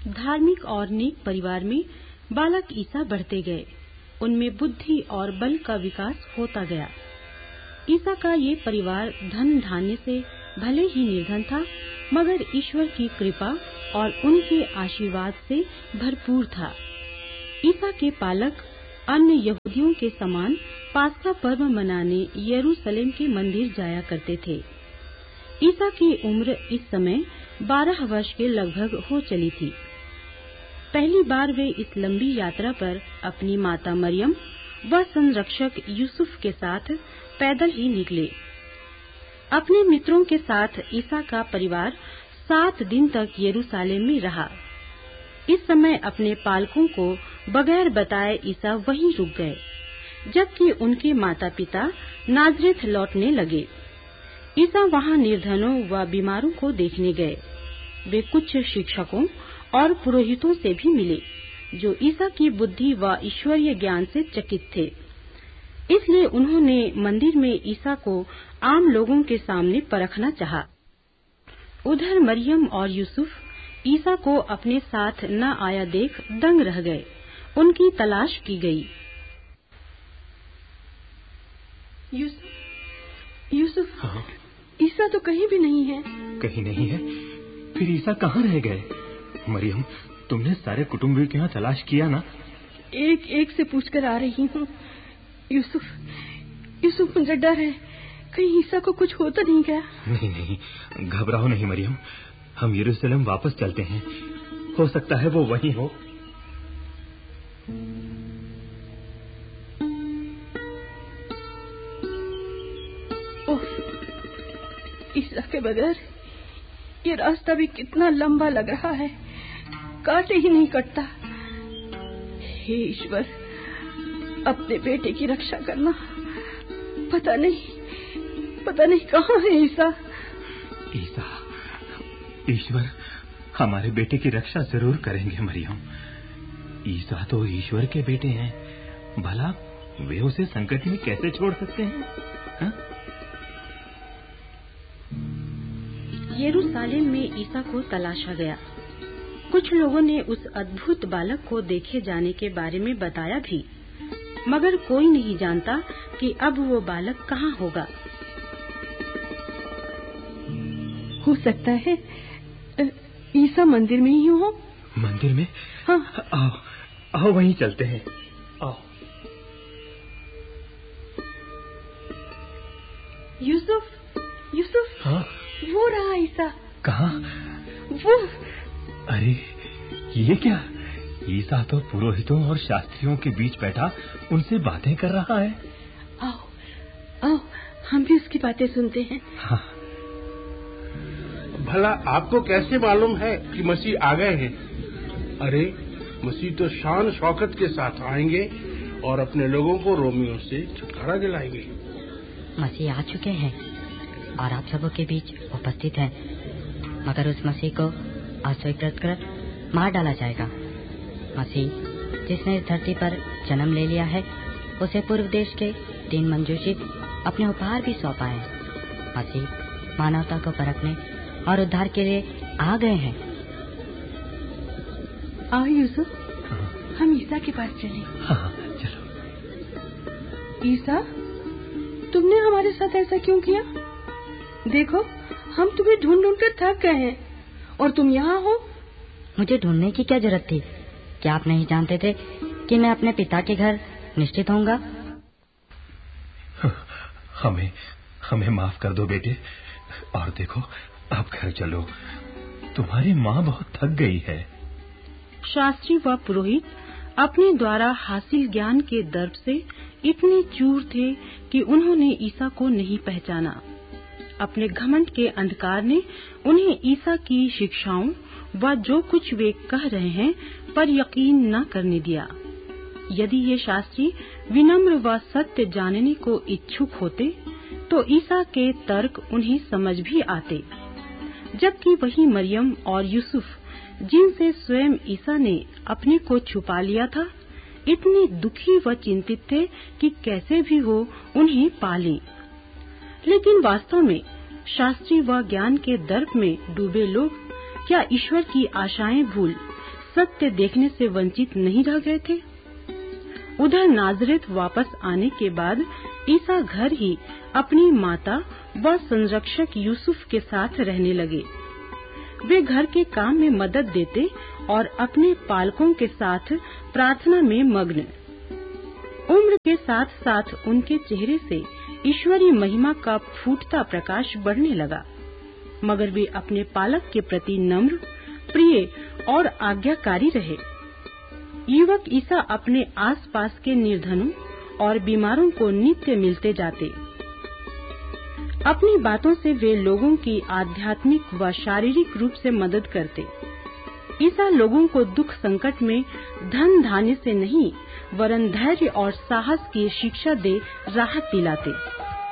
धार्मिक और नेक परिवार में बालक ईसा बढ़ते गए। उनमें बुद्धि और बल का विकास होता गया। ईसा का ये परिवार धन धान्य से भले ही निर्धन था, मगर ईश्वर की कृपा और उनके आशीर्वाद से भरपूर था। ईसा के पालक अन्य यहूदियों के समान पास्का पर्व मनाने यरूशलेम के मंदिर जाया करते थे। ईसा की उम्र इस समय 12 वर्ष के लगभग हो चली थी। पहली बार वे इस लंबी यात्रा पर अपनी माता मरियम व संरक्षक यूसुफ के साथ पैदल ही निकले। अपने मित्रों के साथ ईसा का परिवार 7 दिन तक यरूशलेम में रहा। इस समय अपने पालकों को बगैर बताए ईसा वहीं रुक गए, जबकि उनके माता पिता नाज़रेथ लौटने लगे। ईसा वहां निर्धनों व बीमारों को देखने गए। वे कुछ शिक्षकों और पुरोहितों से भी मिले, जो ईसा की बुद्धि व ईश्वरीय ज्ञान से चकित थे। इसलिए उन्होंने मंदिर में ईसा को आम लोगों के सामने परखना चाहा। उधर मरियम और यूसुफ ईसा को अपने साथ न आया देख दंग रह गए। उनकी तलाश की गई। यूसुफ, हाँ? ईसा तो कहीं भी नहीं है। कहीं नहीं है? फिर ईसा कहाँ रह गए? मरियम, तुमने सारे कुटुंब के यहाँ तलाश किया ना? एक एक से पूछकर आ रही हूँ। यूसुफ, मुझे डर है, कहीं ईसा को कुछ हो तो नहीं गया। नहीं, घबराओ नहीं मरियम, हम यरूशलेम वापस चलते हैं। हो सकता है वो वहीं हो। ईसा के बगैर ये रास्ता भी कितना लंबा लग रहा है, काटे ही नहीं कटता। हे ईश्वर, अपने बेटे की रक्षा करना। पता नहीं कहाँ है ईसा। ईश्वर हमारे बेटे की रक्षा जरूर करेंगे मरियम। ईसा तो ईश्वर के बेटे हैं, भला वे उसे संकट में कैसे छोड़ सकते हैं? हा? यरूशलेम में ईसा को तलाशा गया। कुछ लोगों ने उस अद्भुत बालक को देखे जाने के बारे में बताया भी, मगर कोई नहीं जानता कि अब वो बालक कहाँ होगा। हो सकता है ईसा मंदिर में ही हो। मंदिर में? हाँ। आओ वहीं चलते हैं। आओ। यूसुफ, हाँ? वो रहा ईसा। कहाँ? वो। अरे ये क्या? ईसा तो पुरोहितों और शास्त्रियों के बीच बैठा उनसे बातें कर रहा है। आओ हम भी उसकी बातें सुनते हैं। हाँ। भला आपको कैसे मालूम है कि मसीह आ गए हैं? अरे मसीह तो शान शौकत के साथ आएंगे और अपने लोगों को रोमियों से छुटकारा दिलाएंगे। मसीह आ चुके हैं और आप सबों के बीच उपस्थित हैं, मगर उस मसीह को अस्वीकृत कर मार डाला जाएगा। मसीह जिसने इस धरती पर जन्म ले लिया है, उसे पूर्व देश के 3 मंजूषी अपने उपहार भी सौंपा है। मसीह मानवता को परखने और उद्धार के लिए आ गए हैं। आओ यूसुफ, हम ईसा के पास चलें। हाँ, चलो। ईसा, तुमने हमारे साथ ऐसा क्यों किया? देखो, हम तुम्हें ढूंढ कर थक गए हैं और तुम यहाँ हो। मुझे ढूंढने की क्या जरूरत थी? क्या आप नहीं जानते थे कि मैं अपने पिता के घर निश्चित होऊंगा? हमें माफ कर दो बेटे, और देखो अब घर चलो, तुम्हारी माँ बहुत थक गई है। शास्त्री व पुरोहित अपने द्वारा हासिल ज्ञान के दर्प से इतने चूर थे कि उन्होंने ईसा को नहीं पहचाना। अपने घमंड के अंधकार ने उन्हें ईसा की शिक्षाओं व जो कुछ वे कह रहे हैं पर यकीन न करने दिया। यदि ये शास्त्री विनम्र व सत्य जानने को इच्छुक होते तो ईसा के तर्क उन्हें समझ भी आते, जबकि वही मरियम और यूसुफ, जिनसे स्वयं ईसा ने अपने को छुपा लिया था, इतने दुखी व चिंतित थे कि कैसे भी हो उन्हें पालें। लेकिन वास्तव में शास्त्री व ज्ञान के दर्प में डूबे लोग क्या ईश्वर की आशाएं भूल सत्य देखने से वंचित नहीं रह गए थे। उधर नाजरेत वापस आने के बाद ईसा घर ही अपनी माता व संरक्षक यूसुफ के साथ रहने लगे। वे घर के काम में मदद देते और अपने पालकों के साथ प्रार्थना में मग्न। उम्र के साथ साथ उनके चेहरे से ईश्वरीय महिमा का फूटता प्रकाश बढ़ने लगा, मगर वे अपने पालक के प्रति नम्र, प्रिय और आज्ञाकारी रहे। युवक ईसा अपने आसपास के निर्धनों और बीमारों को नित्य मिलते जाते। अपनी बातों से वे लोगों की आध्यात्मिक व शारीरिक रूप से मदद करते। ईसा लोगों को दुख संकट में धन धान्य से नहीं वरन धैर्य और साहस की शिक्षा दे राहत दिलाते।